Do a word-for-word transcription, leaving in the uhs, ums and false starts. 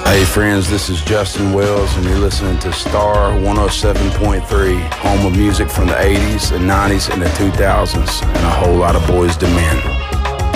Hey friends, this is Justin Wells and you're listening to Star one oh seven point three, home of music from the eighties, the nineties, and the two thousands, and a whole lot of boys to men.